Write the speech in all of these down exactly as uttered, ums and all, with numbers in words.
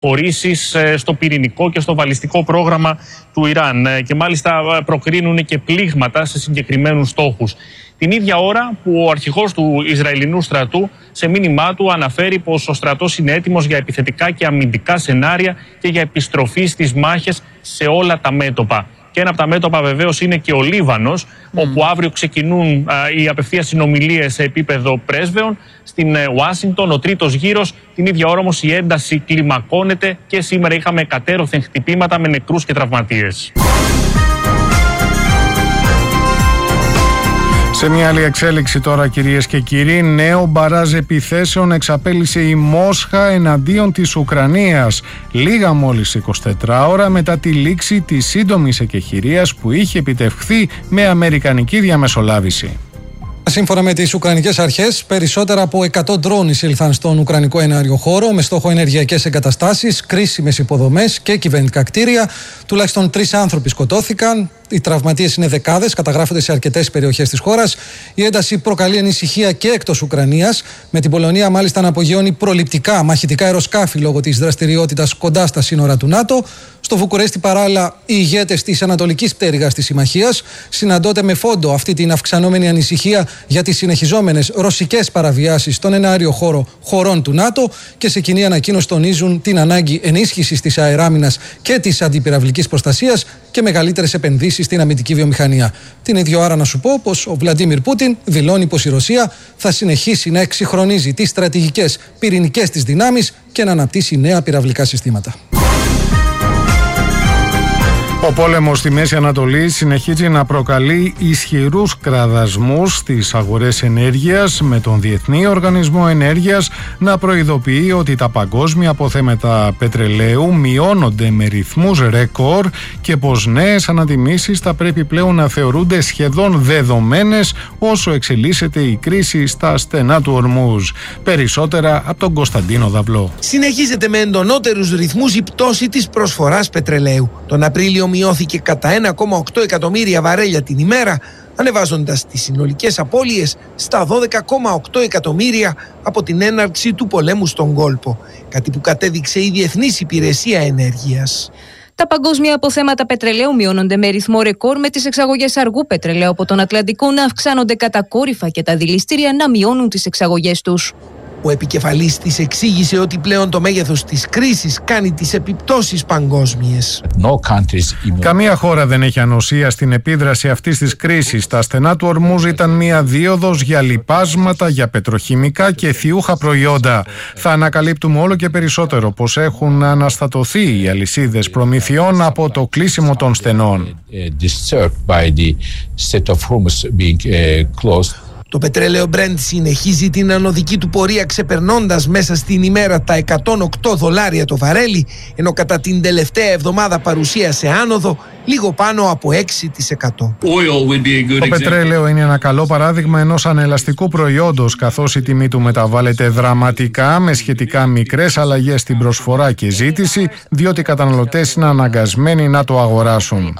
πωλήσεις στο πυρηνικό και στο βαλιστικό πρόγραμμα του Ιράν και μάλιστα προκρίνουν και πλήγματα σε συγκεκριμένους στόχους. Την ίδια ώρα που ο αρχηγός του Ισραηλινού στρατού σε μήνυμά του αναφέρει πως ο στρατός είναι έτοιμος για επιθετικά και αμυντικά σενάρια και για επιστροφή στις μάχες σε όλα τα μέτωπα. Και ένα από τα μέτωπα βεβαίως είναι και ο Λίβανος, mm. όπου αύριο ξεκινούν α, οι απευθείας συνομιλίες σε επίπεδο πρέσβεων στην Ουάσιγκτον, ο τρίτος γύρος. Την ίδια ώρα όμως η ένταση κλιμακώνεται και σήμερα είχαμε εκατέρωθεν χτυπήματα με νεκρούς και τραυματίες. Σε μια άλλη εξέλιξη τώρα, κυρίες και κύριοι, νέο μπαράζ επιθέσεων εξαπέλυσε η Μόσχα εναντίον της Ουκρανίας, λίγα μόλις εικοσιτέσσερις ώρα μετά τη λήξη της σύντομης εκεχηρίας που είχε επιτευχθεί με αμερικανική διαμεσολάβηση. Σύμφωνα με τις Ουκρανικές αρχές, περισσότερα από εκατό ντρόουν εισήλθαν στον Ουκρανικό εναέριο χώρο με στόχο ενεργειακές εγκαταστάσεις, κρίσιμες υποδομές και κυβερνητικά κτίρια. Τουλάχιστον τρεις άνθρωποι σκοτώθηκαν. Οι τραυματίες είναι δεκάδες, καταγράφονται σε αρκετές περιοχές της χώρας. Η ένταση προκαλεί ανησυχία και εκτός Ουκρανίας, με την Πολωνία μάλιστα να απογειώνει προληπτικά μαχητικά αεροσκάφη λόγω της δραστηριότητας κοντά στα σύνορα του ΝΑΤΟ. Στο Βουκουρέστι, παράλληλα, οι ηγέτες της Ανατολικής Πτέρυγας της Συμμαχίας συναντώνται με φόντο αυτή την αυξανόμενη ανησυχία για τις συνεχιζόμενες ρωσικές παραβιάσεις στον εναέριο χώρο χωρών του ΝΑΤΟ και σε κοινή ανακοίνωση τονίζουν την ανάγκη ενίσχυσης της αεράμινας και της αντιπυραυλικής προστασίας και μεγαλύτερες επενδύσεις στην αμυντική βιομηχανία. Την ίδια ώρα να σου πω πως ο Βλαντίμιρ Πούτιν δηλώνει πως η Ρωσία θα συνεχίσει να εξυγχρονίζει τις στρατηγικές πυρηνικές της δυνάμεις και να αναπτύσσει νέα πυραυλικά συστήματα. Ο πόλεμος στη Μέση Ανατολή συνεχίζει να προκαλεί ισχυρούς κραδασμούς στις αγορές ενέργειας, με τον Διεθνή Οργανισμό Ενέργειας να προειδοποιεί ότι τα παγκόσμια αποθέματα πετρελαίου μειώνονται με ρυθμούς ρεκόρ και πως νέες ανατιμήσεις θα πρέπει πλέον να θεωρούνται σχεδόν δεδομένες όσο εξελίσσεται η κρίση στα στενά του Ορμούζ. Περισσότερα από τον Κωνσταντίνο Δαυλό. Συνεχίζεται με εντονότερους ρυθμούς η πτώση της προσφοράς πετρελαίου. Τον Απρίλιο μειώθηκε κατά ένα κόμμα οκτώ εκατομμύρια βαρέλια την ημέρα, ανεβάζοντας τις συνολικές απώλειες στα δώδεκα κόμμα οκτώ εκατομμύρια από την έναρξη του πολέμου στον κόλπο, κάτι που κατέδειξε η Διεθνής Υπηρεσία Ενέργειας. Τα παγκόσμια αποθέματα πετρελαίου μειώνονται με ρυθμό ρεκόρ, με τις εξαγωγές αργού πετρελαίου από τον Ατλαντικό να αυξάνονται κατακόρυφα και τα δηληστήρια να μειώνουν τις εξαγωγές τους. Ο επικεφαλής της εξήγησε ότι πλέον το μέγεθος της κρίσης κάνει τις επιπτώσεις παγκόσμιες. Καμία χώρα δεν έχει ανοσία στην επίδραση αυτής της κρίσης. Τα στενά του Ορμούζ ήταν μία δίωδος για λιπάσματα, για πετροχημικά και θιούχα προϊόντα. Θα ανακαλύπτουμε όλο και περισσότερο πως έχουν αναστατωθεί οι αλυσίδες προμηθειών από το κλείσιμο των στενών. Το πετρέλαιο Brent συνεχίζει την ανωδική του πορεία, ξεπερνώντας μέσα στην ημέρα τα εκατόν οκτώ δολάρια το βαρέλι, ενώ κατά την τελευταία εβδομάδα παρουσίασε άνοδο λίγο πάνω από έξι τοις εκατό. Το πετρέλαιο είναι ένα καλό παράδειγμα ενός ανελαστικού προϊόντος, καθώς η τιμή του μεταβάλλεται δραματικά με σχετικά μικρές αλλαγές στην προσφορά και ζήτηση, διότι οι καταναλωτές είναι αναγκασμένοι να το αγοράσουν.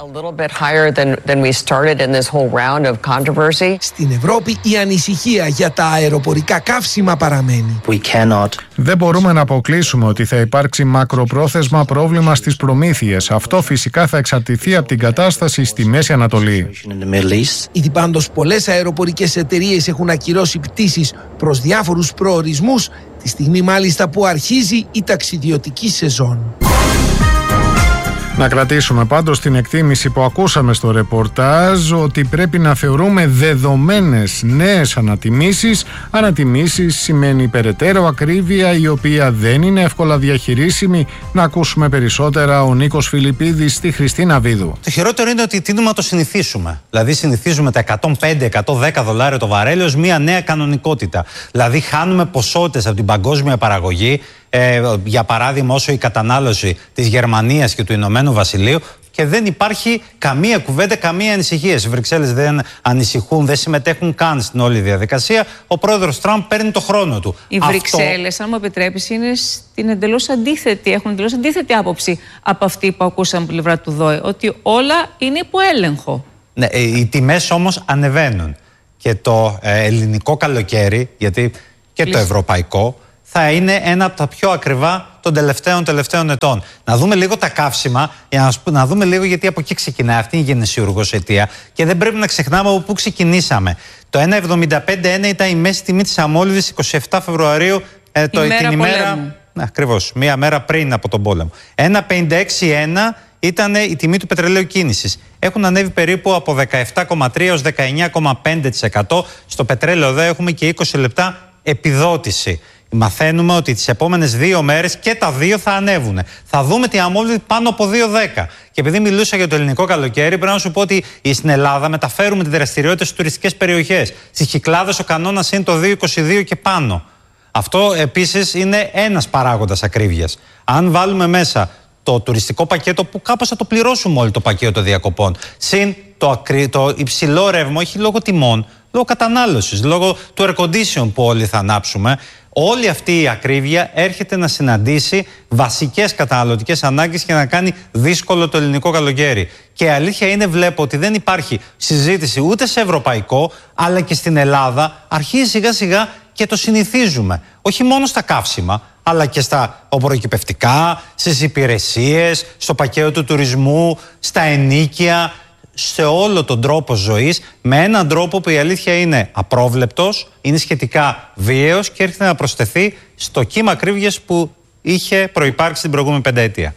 Στην Ευρώπη η ανησυχία για τα αεροπορικά καύσιμα παραμένει. Δεν μπορούμε να αποκλείσουμε ότι θα υπάρξει μακροπρόθεσμα πρόβλημα στις προμήθειες. Αυτό φυσικά θα εξαρτηθεί από την κατάσταση στη Μέση Ανατολή. Ήδη πάντως πολλές αεροπορικές εταιρείες έχουν ακυρώσει πτήσεις προς διάφορους προορισμούς, τη στιγμή μάλιστα που αρχίζει η ταξιδιωτική σεζόν. Να κρατήσουμε πάντως την εκτίμηση που ακούσαμε στο ρεπορτάζ ότι πρέπει να θεωρούμε δεδομένες νέες ανατιμήσεις. Ανατιμήσεις σημαίνει περαιτέρω ακρίβεια, η οποία δεν είναι εύκολα διαχειρίσιμη. Να ακούσουμε περισσότερα ο Νίκος Φιλιππίδης στη Χριστίνα Βίδου. Το χειρότερο είναι ότι τείνουμε να το συνηθίσουμε. Δηλαδή συνηθίζουμε τα εκατόν πέντε με εκατόν δέκα δολάρια το βαρέλι ως μια νέα κανονικότητα. Δηλαδή χάνουμε ποσότητες από την παγκόσμια παραγωγή. Ε, για παράδειγμα, όσο η κατανάλωση της Γερμανίας και του Ηνωμένου Βασιλείου, και δεν υπάρχει καμία κουβέντα, καμία ανησυχία. Οι Βρυξέλλες δεν ανησυχούν, δεν συμμετέχουν καν στην όλη διαδικασία. Ο πρόεδρος Τραμπ παίρνει το χρόνο του. Οι Αυτό... Βρυξέλλες, αν μου επιτρέπεις, είναι στην εντελώς αντίθετη, έχουν εντελώς αντίθετη άποψη από αυτή που ακούσαμε από την πλευρά του ΔΟΕ, ότι όλα είναι υπό έλεγχο. Ναι, οι τιμές όμως ανεβαίνουν. Και το ε, ελληνικό καλοκαίρι, γιατί και Λες. το ευρωπαϊκό, θα είναι ένα από τα πιο ακριβά των τελευταίων τελευταίων ετών. Να δούμε λίγο τα καύσιμα, για να, να δούμε λίγο γιατί από εκεί ξεκινάει. Αυτή είναι η γενεσιουργός αιτία. Και δεν πρέπει να ξεχνάμε από πού ξεκινήσαμε. Το ένα κόμμα εβδομήντα πέντε ένα ήταν η μέση τιμή της αμμόλυβδης εικοστή εβδόμη Φεβρουαρίου, ε, το, ημέρα την ημέρα. Ναι, ακριβώς, μία μέρα πριν από τον πόλεμο. ένα κόμμα πενήντα έξι ένα ήταν η τιμή του πετρελαίου κίνησης. Έχουν ανέβει περίπου από δεκαεπτά κόμμα τρία έως δεκαεννιά κόμμα πέντε τοις εκατό. Στο πετρέλαιο εδώ έχουμε και είκοσι λεπτά επιδότηση. Μαθαίνουμε ότι τις επόμενες δύο μέρες και τα δύο θα ανέβουν. Θα δούμε τη αμμόλυβδη πάνω από δύο δέκα. Και επειδή μιλούσα για το ελληνικό καλοκαίρι, πρέπει να σου πω ότι στην Ελλάδα μεταφέρουμε τη δραστηριότητα στις τουριστικές περιοχές. Στις Κυκλάδες ο κανόνας είναι το δύο είκοσι δύο και πάνω. Αυτό επίσης είναι ένας παράγοντας ακρίβειας. Αν βάλουμε μέσα το τουριστικό πακέτο, που κάπως θα το πληρώσουμε όλοι το πακέτο διακοπών, συν το, ακρι... το υψηλό ρεύμα, όχι λόγω τιμών, λόγω κατανάλωσης, λόγω του air condition που όλοι θα ανάψουμε, όλη αυτή η ακρίβεια έρχεται να συναντήσει βασικές καταναλωτικές ανάγκες και να κάνει δύσκολο το ελληνικό καλοκαίρι. Και η αλήθεια είναι, βλέπω ότι δεν υπάρχει συζήτηση ούτε σε ευρωπαϊκό, αλλά και στην Ελλάδα αρχίζει σιγά σιγά και το συνηθίζουμε. Όχι μόνο στα καύσιμα, αλλά και στα οπωροκυπευτικά, στις υπηρεσίες, στο πακέτο του τουρισμού, στα ενοίκια, σε όλο τον τρόπο ζωής, με έναν τρόπο που η αλήθεια είναι απρόβλεπτος, είναι σχετικά βίαιος και έρχεται να προσθεθεί στο κύμα ακρίβειας που είχε προϋπάρξει την προηγούμενη πενταετία.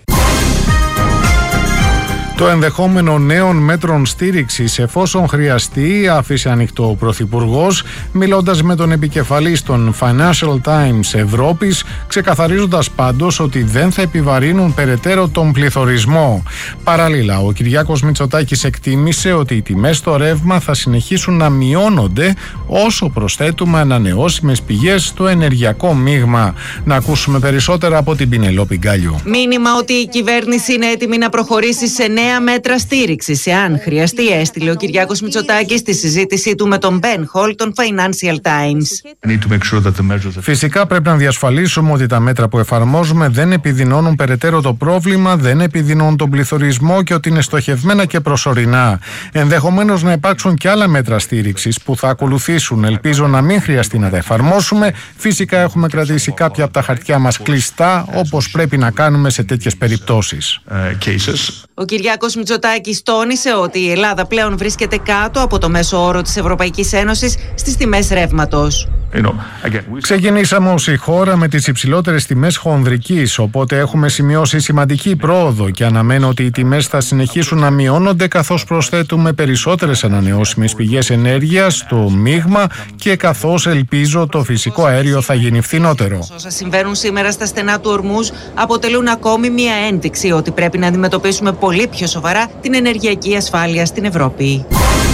Το ενδεχόμενο νέων μέτρων στήριξης εφόσον χρειαστεί άφησε ανοιχτό ο Πρωθυπουργός, μιλώντας με τον επικεφαλής των Financial Times Ευρώπης, ξεκαθαρίζοντας πάντως ότι δεν θα επιβαρύνουν περαιτέρω τον πληθωρισμό. Παράλληλα, ο Κυριάκος Μητσοτάκης εκτίμησε ότι οι τιμές στο ρεύμα θα συνεχίσουν να μειώνονται όσο προσθέτουμε ανανεώσιμες πηγές στο ενεργειακό μείγμα. Να ακούσουμε περισσότερα από την Πινελόπη Γκάλιο. Μήνυμα ότι η κυβέρνηση είναι έτοιμη να προχωρήσει σε νέα μέτρα στήριξης, εάν χρειαστεί, έστειλε ο Κυριάκος Μητσοτάκης στη συζήτησή του με τον Ben Hall των Financial Times. Φυσικά πρέπει να διασφαλίσουμε ότι τα μέτρα που εφαρμόζουμε δεν επιδεινώνουν περαιτέρω το πρόβλημα, δεν επιδεινώνουν τον πληθωρισμό και ότι είναι στοχευμένα και προσωρινά. Ενδεχομένως να υπάρξουν και άλλα μέτρα στήριξης που θα ακολουθήσουν. Ελπίζω να μην χρειαστεί να τα εφαρμόσουμε. Φυσικά έχουμε κρατήσει κάποια από τα χαρτιά μας κλειστά, όπως πρέπει να κάνουμε σε τέτοιες περιπτώσεις. Ο Κυριάκος Μητσοτάκης τόνισε ότι η Ελλάδα πλέον βρίσκεται κάτω από το μέσο όρο της Ευρωπαϊκής Ένωσης στις τιμές ρεύματος. Ξεκινήσαμε ως η χώρα με τις υψηλότερες τιμές χονδρικής, οπότε έχουμε σημειώσει σημαντική πρόοδο και αναμένω ότι οι τιμές θα συνεχίσουν να μειώνονται καθώς προσθέτουμε περισσότερες ανανεώσιμες πηγές ενέργειας στο μείγμα και καθώς ελπίζω το φυσικό αέριο θα γίνει φθηνότερο. Όσα συμβαίνουν σήμερα στα στενά του Ορμούζ αποτελούν ακόμη μια ένδειξη ότι πρέπει να αντιμετωπίσουμε πολύ πιο σοβαρά την ενεργειακή ασφάλεια στην Ευρώπη.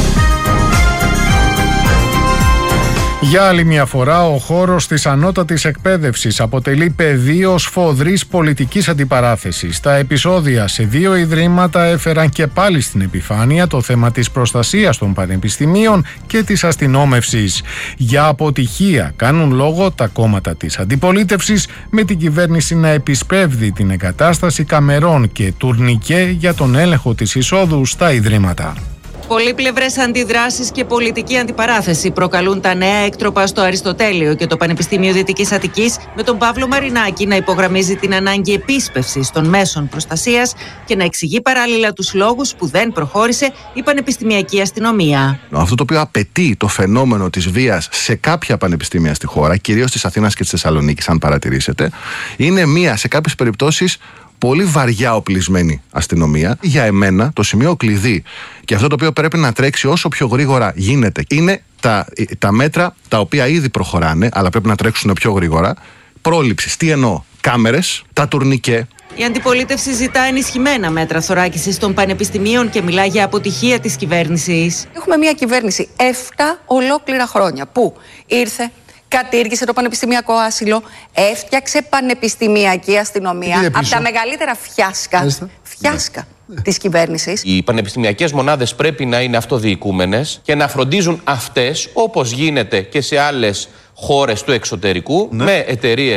Για άλλη μια φορά, ο χώρος της ανώτατης εκπαίδευσης αποτελεί πεδίο σφοδρής πολιτικής αντιπαράθεσης. Τα επεισόδια σε δύο ιδρύματα έφεραν και πάλι στην επιφάνεια το θέμα της προστασίας των πανεπιστημίων και της αστυνόμευσης. Για αποτυχία κάνουν λόγο τα κόμματα της αντιπολίτευσης, με την κυβέρνηση να επισπεύδει την εγκατάσταση καμερών και τουρνικέ για τον έλεγχο της εισόδου στα ιδρύματα. Πολύπλευρες αντιδράσεις και πολιτική αντιπαράθεση προκαλούν τα νέα έκτροπα στο Αριστοτέλειο και το Πανεπιστήμιο Δυτικής Αττικής, με τον Παύλο Μαρινάκη να υπογραμμίζει την ανάγκη επίσπευσης των μέσων προστασίας και να εξηγεί παράλληλα τους λόγους που δεν προχώρησε η πανεπιστημιακή αστυνομία. Αυτό το οποίο απαιτεί το φαινόμενο της βίας σε κάποια πανεπιστήμια στη χώρα, κυρίως της Αθήνας και της Θεσσαλονίκης, αν παρατηρήσετε, είναι μία σε κάποιες περιπτώσεις πολύ βαριά οπλισμένη αστυνομία. Για εμένα το σημείο κλειδί και αυτό το οποίο πρέπει να τρέξει όσο πιο γρήγορα γίνεται είναι τα, τα μέτρα τα οποία ήδη προχωράνε, αλλά πρέπει να τρέξουν πιο γρήγορα. Πρόληψης. Τι εννοώ? Κάμερες, τα τουρνικέ. Η αντιπολίτευση ζητά ενισχυμένα μέτρα θωράκισης των πανεπιστημίων και μιλά για αποτυχία της κυβέρνησης. Έχουμε μια κυβέρνηση εφτά ολόκληρα χρόνια που ήρθε, κατήργησε το πανεπιστημιακό άσυλο, έφτιαξε πανεπιστημιακή αστυνομία από τα μεγαλύτερα φιάσκα, φιάσκα ναι. της κυβέρνησης. Οι πανεπιστημιακές μονάδες πρέπει να είναι αυτοδιοικούμενες και να φροντίζουν αυτές, όπως γίνεται και σε άλλες χώρες του εξωτερικού, ναι. με εταιρείες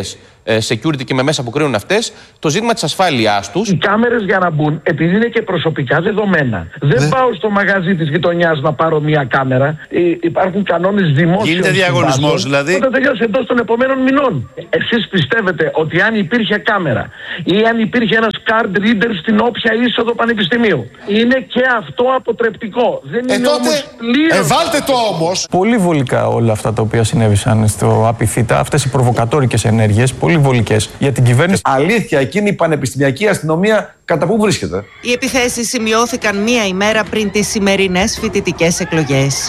security και με μέσα που κρίνουν αυτές, το ζήτημα της ασφάλειάς τους. Οι κάμερες για να μπουν, επειδή είναι και προσωπικά δεδομένα, δεν ναι. πάω στο μαγαζί της γειτονιάς να πάρω μία κάμερα. Ε, υπάρχουν κανόνες δημόσιων. Γίνεται διαγωνισμός δηλαδή. Όταν τελειώσει εντός των επόμενων μηνών. Εσείς πιστεύετε ότι αν υπήρχε κάμερα ή αν υπήρχε ένας card reader στην όποια είσοδο πανεπιστημίου, είναι και αυτό αποτρεπτικό? Δεν ε, είναι τότε, όμως πλήρως. Ε, βάλτε το όμως. Πολύ βολικά όλα αυτά τα οποία συνέβησαν στο Απιθύτα, αυτές οι προβοκατόρικες ενέργειες, πολύ βολικές για την κυβέρνηση. Αλήθεια, εκείνη η πανεπιστημιακή αστυνομία κατά πού βρίσκεται? Οι επιθέσεις σημειώθηκαν μία ημέρα πριν τις σημερινές φοιτητικές εκλογές.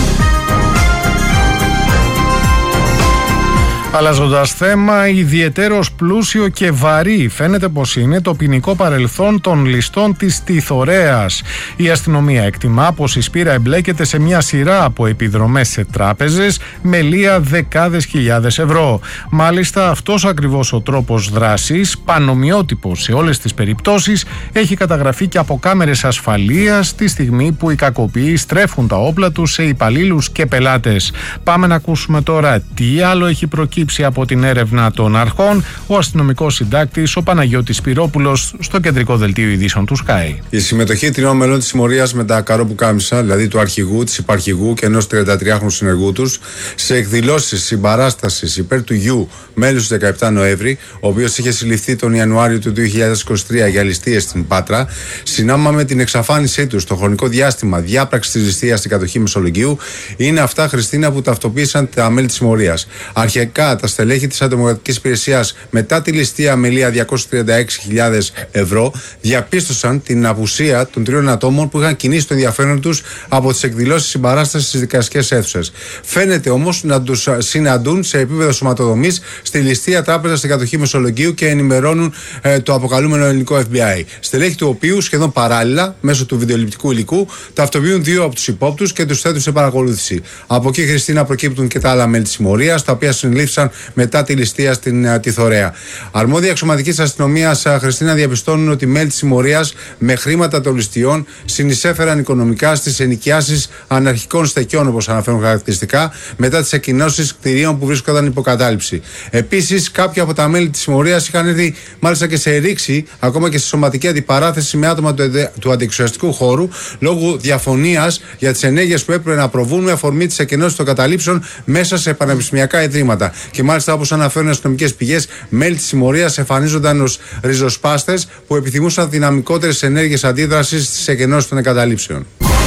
Αλλάζοντας θέμα, ιδιαιτέρως πλούσιο και βαρύ φαίνεται πως είναι το ποινικό παρελθόν των ληστών της Τιθωρέας. Η αστυνομία εκτιμά πως η Σπύρα εμπλέκεται σε μια σειρά από επιδρομές σε τράπεζες με λία δεκάδες χιλιάδες ευρώ. Μάλιστα, αυτός ακριβώς ο τρόπος δράσης, πανομοιότυπος σε όλες τις περιπτώσεις, έχει καταγραφεί και από κάμερες ασφαλείας τη στιγμή που οι κακοποιοί στρέφουν τα όπλα τους σε υπαλλήλους και πελάτες. Πάμε να ακούσουμε τώρα τι άλλο έχει προκύψει από την έρευνα των αρχών, ο αστυνομικός συντάκτης ο Παναγιώτης Σπυρόπουλος στο κεντρικό δελτίο ειδήσεων του Sky. Η συμμετοχή τριών μελών της συμμορίας με τα καρόπουκάμισα, δηλαδή του αρχηγού, της υπαρχηγού και ενός τριαντατριάχρονου συνεργού τους, σε εκδηλώσεις συμπαράστασης υπέρ του γιου μέλους του δεκαεπτά Νοέμβρη, ο οποίος είχε συλληφθεί τον Ιανουάριο του δύο χιλιάδες είκοσι τρία για ληστείες στην Πάτρα, συνάμα με την εξαφάνισή του στο χρονικό διάστημα διάπραξης της ληστείας στην κατοχή Μεσολογγίου, είναι αυτά, Χριστίνα, που ταυτοποίησαν τα μέλη της συμμορίας. Αρχικά, τα στελέχη της Αντιμοκρατικής Υπηρεσίας, μετά τη ληστεία με λία διακόσιες τριάντα έξι χιλιάδες ευρώ, διαπίστωσαν την απουσία των τριών ατόμων που είχαν κινήσει το ενδιαφέρον τους από τις εκδηλώσεις συμπαράστασης στις δικαστικές αίθουσες. Φαίνεται όμως να τους συναντούν σε επίπεδο σωματοδομής στη ληστεία τράπεζα στην κατοχή Μεσολογγίου και ενημερώνουν ε, το αποκαλούμενο ελληνικό εφ μπι άι. Στελέχη του οποίου σχεδόν παράλληλα, μέσω του βιντεοληπτικού υλικού, ταυτοποιούν δύο από τους υπόπτους και τους θέτουν σε παρακολούθηση. Από εκεί, Χριστίνα, προκύπτουν και τα άλλα μέλη της συμμορίας, τα οποία συνελήφθησαν μετά τη ληστεία στην uh, Τιθωρέα. Αρμόδια αξιωματικής αστυνομίας, uh, Χριστίνα, διαπιστώνουν ότι μέλη της συμμορίας με χρήματα των ληστειών συνεισέφεραν οικονομικά στις ενοικιάσεις αναρχικών στεκιών, όπως αναφέρουν χαρακτηριστικά, μετά τις εκκοινώσεις κτηρίων που βρίσκονταν υποκατάληψη. Επίσης, κάποια από τα μέλη της συμμορίας είχαν έρθει μάλιστα και σε ρήξη, ακόμα και σε σωματική αντιπαράθεση με άτομα του, του αντιεξουσιαστικού χώρου, λόγω διαφωνίας για τις ενέργειες που έπρεπε να προβούν με αφορμή τις εκκοινώσεις των καταλήψεων μέσα σε πανεπιστημιακά ιδρύματα. Και μάλιστα, όπως αναφέρουν αστυνομικές πηγές, μέλη της συμμορίας εμφανίζονταν ως ριζοσπάστες που επιθυμούσαν δυναμικότερες ενέργειες αντίδρασης στις εκκενώσεις των εγκαταλείψεων.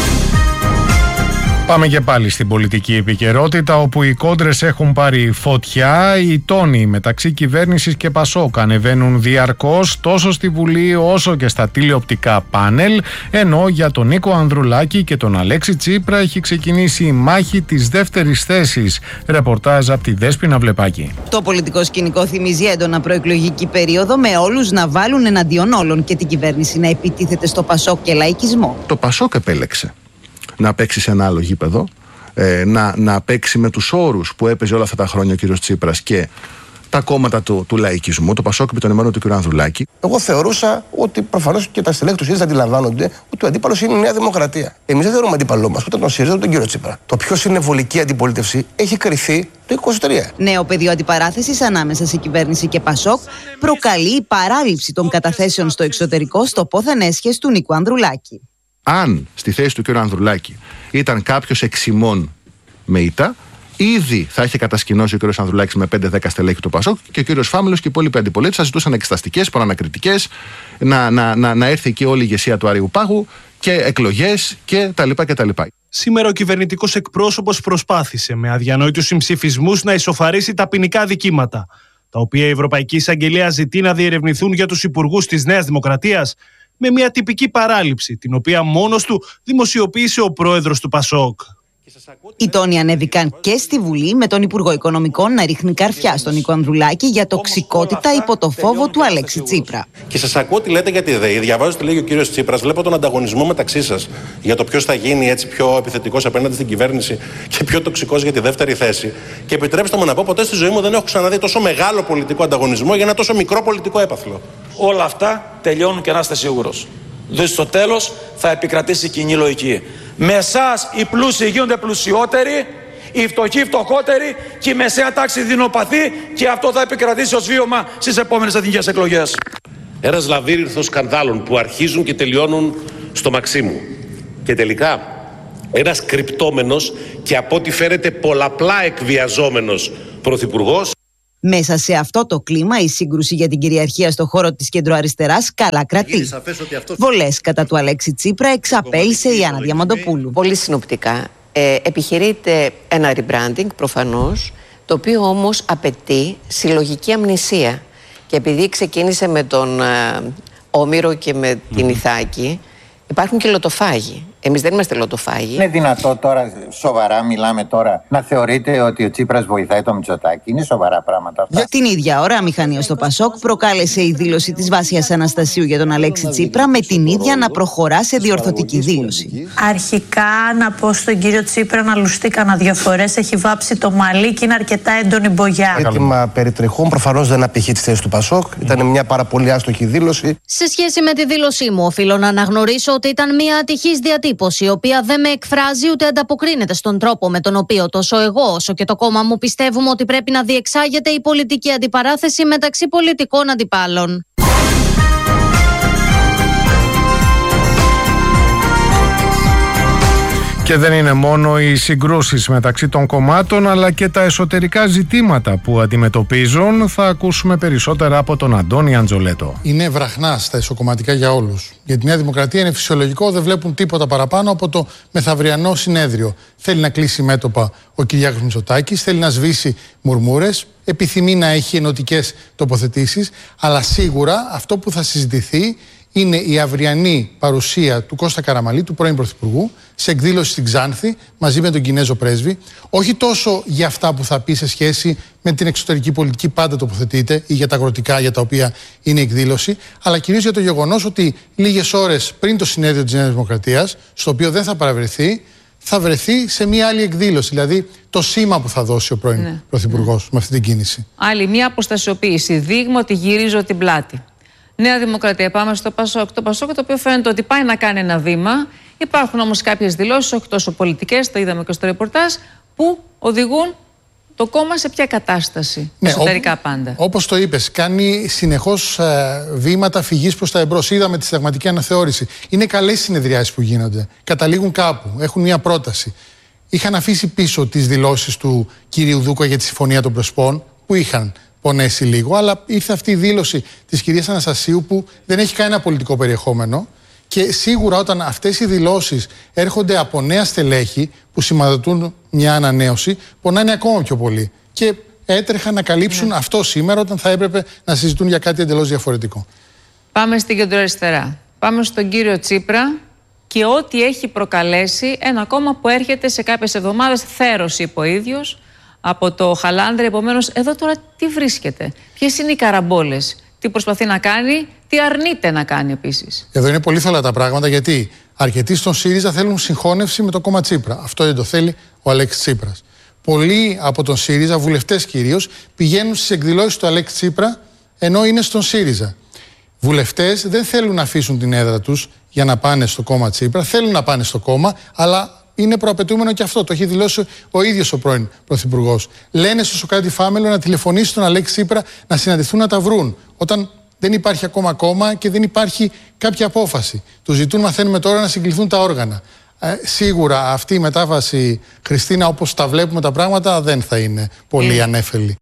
Πάμε και πάλι στην πολιτική επικαιρότητα, όπου οι κόντρες έχουν πάρει φωτιά. Οι τόνοι μεταξύ κυβέρνησης και Πασόκ ανεβαίνουν διαρκώς τόσο στη Βουλή όσο και στα τηλεοπτικά πάνελ, ενώ για τον Νίκο Ανδρουλάκη και τον Αλέξη Τσίπρα έχει ξεκινήσει η μάχη της δεύτερης θέσης. Ρεπορτάζ από τη Δέσποινα Βλεπάκη. Το πολιτικό σκηνικό θυμίζει έντονα προεκλογική περίοδο, με όλους να βάλουν εναντίον όλων και την κυβέρνηση να επιτίθεται στο Πασόκ και λαϊκισμό. Το Πασόκ επέλεξε να παίξει σε ένα άλλο γήπεδο, ε, να, να παίξει με τους όρους που έπαιζε όλα αυτά τα χρόνια ο κύριος Τσίπρας και τα κόμματα του, του λαϊκισμού, το Πασόκ επί των ενημένων του κ. Ανδρουλάκη. Εγώ θεωρούσα ότι προφανώς και τα στελέχη του ΣΥΡΙΖΑ αντιλαμβάνονται ότι ο αντίπαλος είναι η Νέα Δημοκρατία. Εμείς δεν θεωρούμε αντίπαλό μας ούτε τον ΣΥΡΙΖΑ ούτε τον κύριο Τσίπρα. Το πιο συνεβολική αντιπολίτευση έχει κριθεί το είκοσι τρία. Νέο πεδίο αντιπαράθεσης ανάμεσα σε κυβέρνηση και Πασόκ προκαλεί η παράληψη των καταθέσεων στο εξωτερικό στο πόθεν έσχες του Νίκου Ανδρουλάκη. Αν στη θέση του κ. Ανδρουλάκη ήταν κάποιος εξημών με ήττα, ήδη θα είχε κατασκηνώσει ο κ. Ανδρουλάκης με πέντε δέκα στελέχη του Πασόκ και ο κ. Φάμελος και οι υπόλοιποι αντιπολίτες θα ζητούσαν εξεταστικές, προανακριτικές, να, να, να, να έρθει εκεί όλη η ηγεσία του Άριου Πάγου και εκλογές και τα λοιπά και τα λοιπά. Σήμερα ο κυβερνητικός εκπρόσωπος προσπάθησε με αδιανόητους συμψηφισμούς να ισοφαρίσει τα ποινικά δικήματα, τα οποία η Ευρωπαϊκή Εισαγγελία ζητεί να διερευνηθούν για τους υπουργούς της Νέας Δημοκρατίας, με μια τυπική παράληψη, την οποία μόνος του δημοσιοποίησε ο πρόεδρος του Πασόκ. Οι τόνοι ανέβηκαν και στη Βουλή, με τον Υπουργό Οικονομικών να ρίχνει καρφιά στον Νίκο Ανδρουλάκη για τοξικότητα υπό το φόβο του Αλέξη Τσίπρα. Και σας ακούω τι λέτε για τη ΔΕΗ, διαβάζω τι λέει ο κύριος Τσίπρας, βλέπω τον ανταγωνισμό μεταξύ σας για το ποιος θα γίνει έτσι πιο επιθετικός απέναντι στην κυβέρνηση και πιο τοξικός για τη δεύτερη θέση. Και επιτρέψτε μου να πω, ποτέ στη ζωή μου δεν έχω ξαναδεί τόσο μεγάλο πολιτικό ανταγωνισμό για ένα τόσο μικρό πολιτικό έπαθλο. Όλα αυτά τελειώνουν και να είστε σίγουρος. Δηλαδή στο τέλος θα επικρατήσει κοινή λογική. Με εσάς οι πλούσιοι γίνονται πλουσιότεροι, οι φτωχοί φτωχότεροι και η μεσαία τάξη δεινοπαθεί, και αυτό θα επικρατήσει ως βίωμα στις επόμενες εθνικές εκλογές. Ένας λαβύρινθος σκανδάλων που αρχίζουν και τελειώνουν στο Μαξίμου. Και τελικά ένας κρυπτόμενος και από ό,τι φαίνεται πολλαπλά εκβιαζόμενος πρωθυπουργός. Μέσα σε αυτό το κλίμα, η σύγκρουση για την κυριαρχία στο χώρο της κεντροαριστεράς καλά κρατεί. Βολές κατά του Αλέξη Τσίπρα εξαπέλυσε η Άννα Διαμαντοπούλου. Πολύ συνοπτικά. Ε, επιχειρείται ένα rebranding προφανώς, το οποίο όμως απαιτεί συλλογική αμνησία. Και επειδή ξεκίνησε με τον ε, Όμηρο και με mm. την Ιθάκη, υπάρχουν και λοτοφάγοι. Εμείς δεν είμαστε λοτοφάγοι. Είναι δυνατό τώρα, σοβαρά μιλάμε τώρα, να θεωρείτε ότι ο Τσίπρας βοηθάει το Μητσοτάκη? Είναι σοβαρά πράγματα αυτά. Για την ίδια ώρα, αμηχανία στο Πασόκ προκάλεσε η δήλωση της Βάσιας Αναστασίου για τον Αλέξη Τσίπρα, με την ίδια να προχωρά σε διορθωτική δήλωση. Αρχικά να πω στον κύριο Τσίπρα να λουστεί κανένα δύο φορές. Έχει βάψει το μαλλί και είναι αρκετά έντονη μπογιά. Έτοιμα περιτρεχών προφανώς δεν απηχεί τη θέση του Πασόκ. Ήταν μια πάρα πολύ άστοχη δήλωση. Σε σχέση με τη δήλωσή μου, οφείλω να αναγνωρίσω ότι ήταν μια ατυχής διατύπωση, η οποία δεν με εκφράζει ούτε ανταποκρίνεται στον τρόπο με τον οποίο τόσο εγώ όσο και το κόμμα μου πιστεύουμε ότι πρέπει να διεξάγεται η πολιτική αντιπαράθεση μεταξύ πολιτικών αντιπάλων. Και δεν είναι μόνο οι συγκρούσεις μεταξύ των κομμάτων, αλλά και τα εσωτερικά ζητήματα που αντιμετωπίζουν. Θα ακούσουμε περισσότερα από τον Αντώνη Αντζολέτο. Είναι βραχνά στα εσωκομματικά για όλους. Για τη Νέα Δημοκρατία είναι φυσιολογικό, δεν βλέπουν τίποτα παραπάνω από το μεθαυριανό συνέδριο. Θέλει να κλείσει μέτωπα ο Κυριάκος Μητσοτάκης, θέλει να σβήσει μουρμούρες, επιθυμεί να έχει ενωτικές τοποθετήσεις, αλλά σίγουρα αυτό που θα συζητηθεί είναι η αυριανή παρουσία του Κώστα Καραμανλή, του πρώην Πρωθυπουργού, σε εκδήλωση στην Ξάνθη μαζί με τον Κινέζο πρέσβη. Όχι τόσο για αυτά που θα πει σε σχέση με την εξωτερική πολιτική, πάντα τοποθετείται, ή για τα αγροτικά για τα οποία είναι εκδήλωση, αλλά κυρίως για το γεγονός ότι λίγες ώρες πριν το συνέδριο της Νέας Δημοκρατίας, στο οποίο δεν θα παραβρεθεί, θα βρεθεί σε μια άλλη εκδήλωση. Δηλαδή το σήμα που θα δώσει ο πρώην ναι. Πρωθυπουργός ναι. με αυτή την κίνηση. Άλλη μια αποστασιοποίηση. Δείγμα ότι γυρίζω την πλάτη. Νέα Δημοκρατία, πάμε στο Πασόκ. Το Πασόκ, το οποίο φαίνεται ότι πάει να κάνει ένα βήμα. Υπάρχουν όμως κάποιες δηλώσεις, όχι τόσο πολιτικές, το είδαμε και στο ρεπορτάζ, που οδηγούν το κόμμα σε ποια κατάσταση, ναι, εσωτερικά ό, πάντα. Όπως το είπες, κάνει συνεχώς ε, βήματα φυγής προς τα εμπρός. Είδαμε τη συνταγματική αναθεώρηση. Είναι καλές συνεδριάσεις που γίνονται. Καταλήγουν κάπου, έχουν μια πρόταση. Είχαν αφήσει πίσω τις δηλώσεις του κυρίου Δούκα για τη Συμφωνία των Πρεσπών, που είχαν πονέσει λίγο, αλλά ήρθε αυτή η δήλωση της κυρίας Αναστασίου που δεν έχει κανένα πολιτικό περιεχόμενο, και σίγουρα όταν αυτές οι δηλώσεις έρχονται από νέα στελέχη που σηματοδοτούν μια ανανέωση, πονάνε ακόμα πιο πολύ. Και έτρεχαν να καλύψουν ναι. αυτό σήμερα, όταν θα έπρεπε να συζητούν για κάτι εντελώς διαφορετικό. Πάμε στην κεντροαριστερά. Πάμε στον κύριο Τσίπρα και ό,τι έχει προκαλέσει ένα κόμμα που έρχεται σε κάποιες εβδομάδες, θέρος είπε ο ίδιος, από το Χαλάνδρη. Επομένως, εδώ τώρα τι βρίσκεται, ποιες είναι οι καραμπόλες, τι προσπαθεί να κάνει, τι αρνείται να κάνει επίσης. Εδώ είναι πολύ θολά τα πράγματα, γιατί αρκετοί στον ΣΥΡΙΖΑ θέλουν συγχώνευση με το κόμμα Τσίπρα. Αυτό δεν το θέλει ο Αλέξης Τσίπρας. Πολλοί από τον ΣΥΡΙΖΑ, βουλευτές κυρίως, πηγαίνουν στις εκδηλώσεις του Αλέξη Τσίπρα ενώ είναι στον ΣΥΡΙΖΑ. Βουλευτές δεν θέλουν να αφήσουν την έδρα τους για να πάνε στο κόμμα Τσίπρα, θέλουν να πάνε στο κόμμα, αλλά είναι προαπαιτούμενο και αυτό. Το έχει δηλώσει ο ίδιος ο πρώην Πρωθυπουργός. Λένε στο Σωκράτη Φάμελο να τηλεφωνήσει στον Αλέξη Τσίπρα να συναντηθούν, να τα βρουν. Όταν δεν υπάρχει ακόμα κόμμα και δεν υπάρχει κάποια απόφαση. Του ζητούν, μαθαίνουμε τώρα, να συγκληθούν τα όργανα. Ε, σίγουρα αυτή η μετάβαση, Χριστίνα, όπως τα βλέπουμε τα πράγματα, δεν θα είναι πολύ ανέφελη.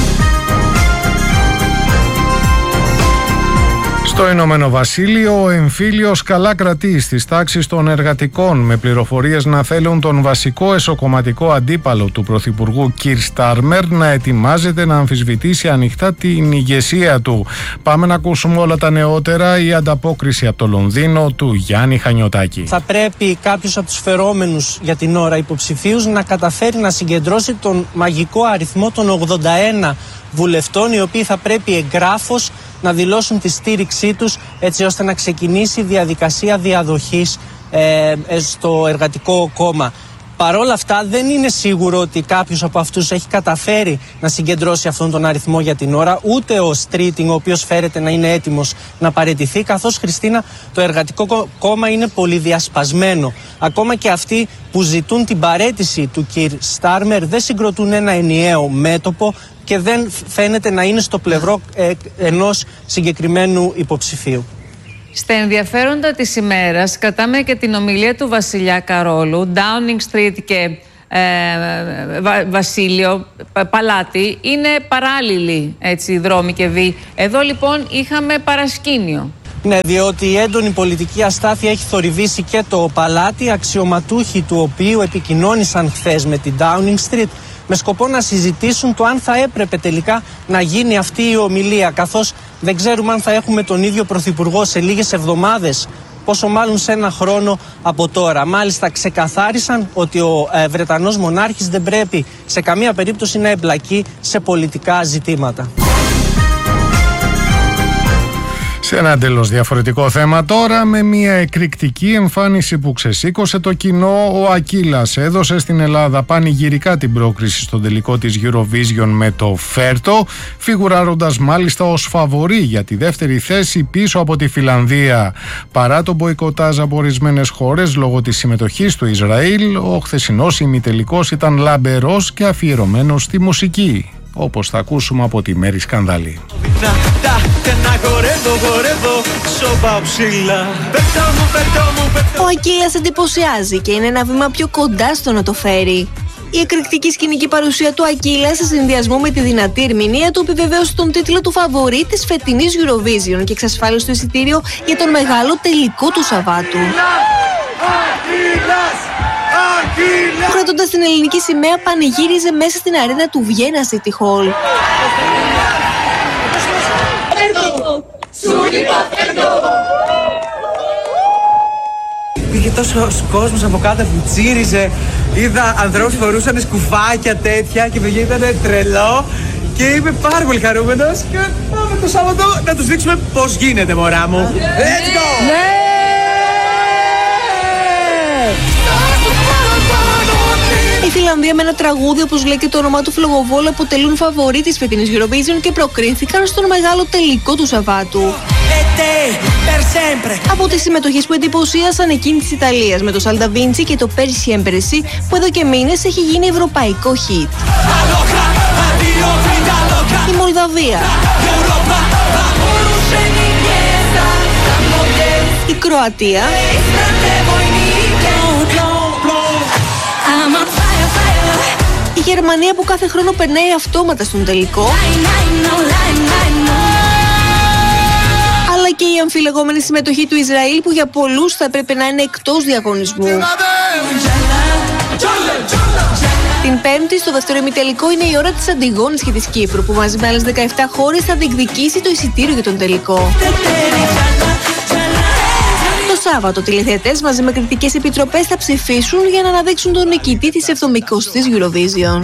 Στο Ηνωμένο Βασίλειο, ο εμφύλιος καλά κρατεί στις τάξεις των εργατικών, με πληροφορίες να θέλουν τον βασικό εσωκομματικό αντίπαλο του Πρωθυπουργού Κιρ Στάρμερ να ετοιμάζεται να αμφισβητήσει ανοιχτά την ηγεσία του. Πάμε να ακούσουμε όλα τα νεότερα. Η ανταπόκριση από το Λονδίνο του Γιάννη Χανιωτάκη. Θα πρέπει κάποιος από τους φερόμενους για την ώρα υποψηφίους να καταφέρει να συγκεντρώσει τον μαγικό αριθμό των ογδόντα ένα βουλευτών, οι οποίοι θα πρέπει εγγράφως να δηλώσουν τη στήριξή τους, έτσι ώστε να ξεκινήσει η διαδικασία διαδοχής ε, στο Εργατικό Κόμμα. Παρ' όλα αυτά, δεν είναι σίγουρο ότι κάποιος από αυτούς έχει καταφέρει να συγκεντρώσει αυτόν τον αριθμό για την ώρα, ούτε ο Στρίτινγκ, ο οποίος φέρεται να είναι έτοιμος να παραιτηθεί, καθώς, Χριστίνα, το Εργατικό Κόμμα είναι πολυδιασπασμένο. Ακόμα και αυτοί που ζητούν την παραίτηση του Κιρ Στάρμερ δεν συγκροτούν ένα ενιαίο μέτωπο και δεν φαίνεται να είναι στο πλευρό ε, ενός συγκεκριμένου υποψηφίου. Στα ενδιαφέροντα της ημέρας κρατάμε και την ομιλία του Βασιλιά Καρόλου, Downing Street και ε, Βα, Βασίλειο, Παλάτι, είναι παράλληλοι έτσι, δρόμοι και βοί. Εδώ λοιπόν είχαμε παρασκήνιο. Ναι, διότι η έντονη πολιτική αστάθεια έχει θορυβήσει και το Παλάτι, αξιωματούχοι του οποίου επικοινώνησαν χθες με την Downing Street με σκοπό να συζητήσουν το αν θα έπρεπε τελικά να γίνει αυτή η ομιλία, καθώς δεν ξέρουμε αν θα έχουμε τον ίδιο πρωθυπουργό σε λίγες εβδομάδες, πόσο μάλλον σε ένα χρόνο από τώρα. Μάλιστα ξεκαθάρισαν ότι ο ε, Βρετανός μονάρχης δεν πρέπει σε καμία περίπτωση να εμπλακεί σε πολιτικά ζητήματα. Σε ένα εντελώς διαφορετικό θέμα τώρα, με μια εκρηκτική εμφάνιση που ξεσήκωσε το κοινό, ο Ακύλας έδωσε στην Ελλάδα πανηγυρικά την πρόκριση στον τελικό της Eurovision με το Φέρτο, φιγουράροντας μάλιστα ως φαβορί για τη δεύτερη θέση πίσω από τη Φιλανδία. Παρά το μποϊκοτάζ από ορισμένες χώρες λόγω της συμμετοχής του Ισραήλ, ο χθεσινός ημιτελικός ήταν λαμπερός και αφιερωμένος στη μουσική, όπως θα ακούσουμε από τη Μέρη Σκανδάλη. Ο Ακύλας εντυπωσιάζει και είναι ένα βήμα πιο κοντά στο να το φέρει. Η εκρηκτική σκηνική παρουσία του Ακύλα σε συνδυασμό με τη δυνατή ερμηνεία του επιβεβαίωσε τον τίτλο του φαβορί της φετινής Eurovision και εξασφάλισε το εισιτήριο για τον μεγάλο τελικό του Σαββάτου. Κρατώντας την ελληνική σημαία, πανηγύριζε μέσα στην αρένα του Vienna City Hall. Πήγε τόσος κόσμος από κάτω που τσίριζε. Είδα ανθρώπους που φορούσαν σκουφάκια τέτοια και πήγε, ήταν τρελό. Και είμαι πάρα πολύ χαρούμενος και πάμε το Σάββατο να τους δείξουμε πώς γίνεται, μωρά μου. Let's go! Ναι! Η Φιλανδία με ένα τραγούδι όπως λέει και το όνομά του Φλογοβόλου αποτελούν φαβορί της φετινής Eurovision και προκρίθηκαν στον μεγάλο τελικό του Σαββάτου. Από τις συμμετοχές που εντυπωσίασαν εκείνη της Ιταλίας με το Σαλνταβίντσι και το Persi Empresi που εδώ και μήνες έχει γίνει ευρωπαϊκό hit. Η Μολδαβία, η Κροατία, η Γερμανία που κάθε χρόνο περνάει αυτόματα στον τελικό, αλλά και η αμφιλεγόμενη συμμετοχή του Ισραήλ που για πολλούς θα έπρεπε να είναι εκτός διαγωνισμού. Την Πέμπτη, στο δεύτερο ημιτελικό, είναι η ώρα της Αντιγόνης και της Κύπρου, που μαζί με άλλες δεκαεπτά χώρες θα διεκδικήσει το εισιτήριο για τον τελικό. Το Σάββατο, τηλεθεατές μαζί με κριτικές επιτροπές θα ψηφίσουν για να αναδείξουν τον νικητή της εβδομηκοστής Eurovision.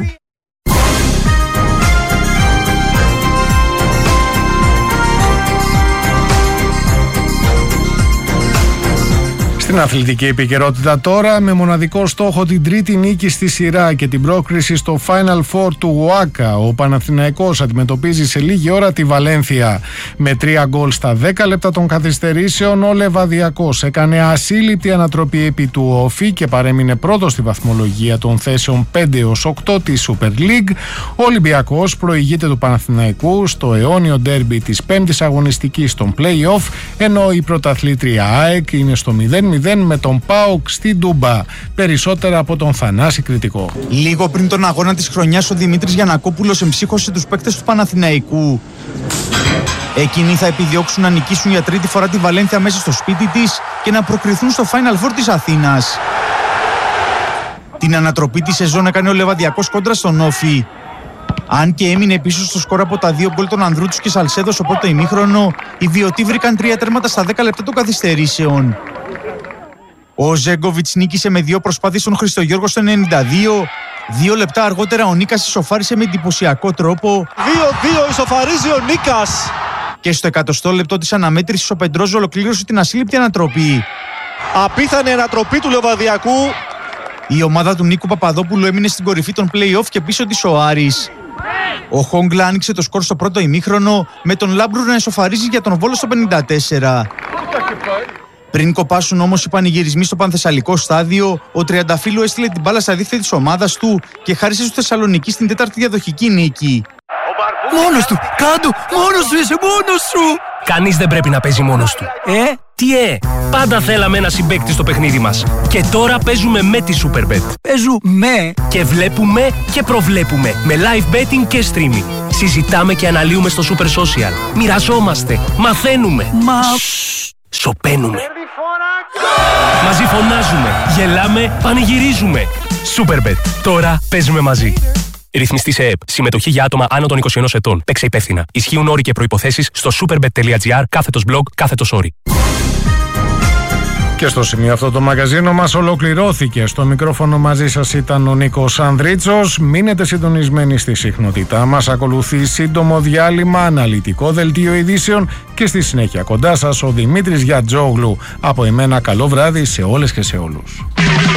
Στην αθλητική επικαιρότητα τώρα, με μοναδικό στόχο την τρίτη νίκη στη σειρά και την πρόκριση στο Final Four του ΟΑΚΑ, ο Παναθηναϊκός αντιμετωπίζει σε λίγη ώρα τη Βαλένθια. Με τρία γκολ στα δέκα λεπτά των καθυστερήσεων, ο Λεβαδιακός έκανε ασύλληπτη ανατροπή επί του Όφη και παρέμεινε πρώτος στη βαθμολογία των θέσεων πέντε έως οκτώ της Super League. Ο Ολυμπιακός προηγείται του Παναθηναϊκού στο αιώνιο ντέρμπι της πέμπτης αγωνιστικής των play-off, ενώ η πρωταθλήτρια ΑΕΚ είναι στο μηδέν μηδέν με τον ΠΑΟΚ στην Τούμπα. Περισσότερα από τον Θανάση Κρητικό. Λίγο πριν τον αγώνα της χρονιάς, ο Δημήτρης Γιαννακόπουλος εμψύχωσε τους παίκτες του Παναθηναϊκού. Εκείνοι θα επιδιώξουν να νικήσουν για τρίτη φορά τη Βαλένθια μέσα στο σπίτι της και να προκριθούν στο Final Four της Αθήνας. Την ανατροπή της σεζόν έκανε ο Λεβαδιακός κόντρα στον Όφη. Αν και έμεινε πίσω στο σκορ από τα δύο γκολ των Ανδρούτσου και Σαλσέδο στο πρώτο ημίχρονο, οι Βιωτοί βρήκαν τρία τέρματα στα δέκα λεπτά των καθυστερήσεων. Ο Ζέγκοβιτς νίκησε με δύο προσπάθειες στον Χριστογιώργο στο ενενήντα δύο. Δύο λεπτά αργότερα ο Νίκας ισοφάρισε με εντυπωσιακό τρόπο. δύο δύο ισοφαρίζει ο Νίκας. Και στο εκατοστό λεπτό της αναμέτρησης ο Πεντρόζο ολοκλήρωσε την ασύλληπτη ανατροπή. Απίθανη ανατροπή του Λεβαδιακού. Η ομάδα του Νίκου Παπαδόπουλου έμεινε στην κορυφή των play-off και πίσω της ο Άρης. Ο Χόγκλα άνοιξε το σκορ στο πρώτο ημίχρονο με τον Λάμπρου να εσωφαρίζει για τον Βόλο στο πενήντα τέσσερα. Πριν κοπάσουν όμως οι πανηγυρισμοί στο Πανθεσσαλικό στάδιο, ο Τριανταφύλλου έστειλε την μπάλα στα δίχτυα της ομάδας του και χάρισε στους Θεσσαλονίκη στην τέταρτη διαδοχική νίκη. Μόνος του! Κάντο! Μόνος σου είσαι! Μόνος σου! Κανείς δεν πρέπει να παίζει μόνος του. Ε? Τι ε? Πάντα θέλαμε ένα συμπαίκτη στο παιχνίδι μας. Και τώρα παίζουμε με τη Superbet. Παίζουμε και βλέπουμε και προβλέπουμε. Με live betting και streaming. Συζητάμε και αναλύουμε στο Super Social. Μοιραζόμαστε. Μαθαίνουμε. Μα... Σοπαίνουμε. Μαζί φωνάζουμε. Γελάμε. Πανηγυρίζουμε. Superbet. Τώρα παίζουμε μαζί. Ρυθμιστή σε ΕΕΠ. Συμμετοχή για άτομα άνω των είκοσι ενός ετών. Παίξε υπεύθυνα. Ισχύουν όροι και προϋποθέσεις στο superbet.gr κάθετος blog κάθετος όροι. Και στο σημείο αυτό το μαγαζίνο μας ολοκληρώθηκε. Στο μικρόφωνο μαζί σας ήταν ο Νίκος Ανδρίτσος. Μείνετε συντονισμένοι στη συχνότητά μας. Ακολουθεί σύντομο διάλειμμα, αναλυτικό δελτίο ειδήσεων και στη συνέχεια κοντά σας ο Δημήτρης Γιατζόγλου. Από εμένα καλό βράδυ σε όλες και σε όλους.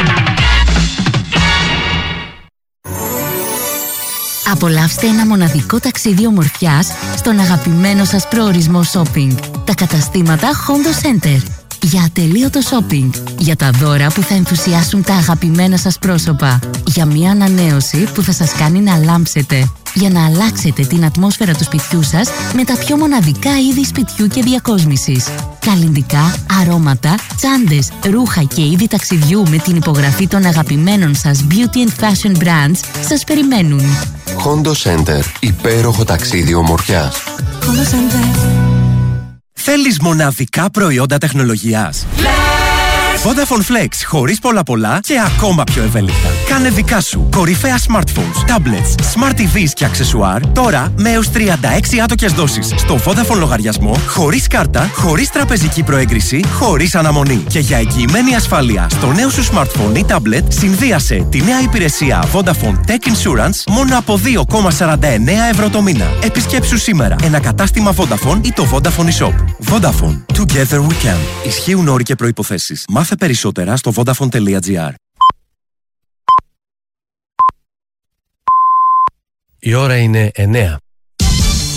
Απολαύστε ένα μοναδικό ταξίδι ομορφιάς στον αγαπημένο σας προορισμό shopping. Τα καταστήματα Hondo Center. Για ατελείωτο shopping. Για τα δώρα που θα ενθουσιάσουν τα αγαπημένα σας πρόσωπα. Για μια ανανέωση που θα σας κάνει να λάμψετε. Για να αλλάξετε την ατμόσφαιρα του σπιτιού σας με τα πιο μοναδικά είδη σπιτιού και διακόσμησης. Καλλυντικά, αρώματα, τσάντες, ρούχα και είδη ταξιδιού με την υπογραφή των αγαπημένων σας beauty and fashion brands σας περιμένουν. Hondo Center. Υπέροχο ταξίδι ομορφιάς. Hondo Center. Θέλεις μοναδικά προϊόντα τεχνολογίας? Vodafone Flex, χωρίς πολλά πολλά και ακόμα πιο ευέλικτα. Κάνε δικά σου κορυφαία smartphones, tablets, smart τι βις και αξεσουάρ τώρα με έως τριάντα έξι άτοκες δόσεις στο Vodafone λογαριασμό, χωρίς κάρτα, χωρίς τραπεζική προέγκριση, χωρίς αναμονή. Και για εγγυημένη ασφάλεια στο νέο σου smartphone ή tablet, συνδύασε τη νέα υπηρεσία Vodafone Tech Insurance μόνο από δύο κόμμα σαράντα εννέα ευρώ το μήνα. Επισκέψου σήμερα ένα κατάστημα Vodafone ή το Vodafone eShop. Vodafone. Together we can. Ισχύουν όροι και προϋποθέσεις. Μάθε περισσότερα στο vodafone.gr. Η ώρα είναι εννέα.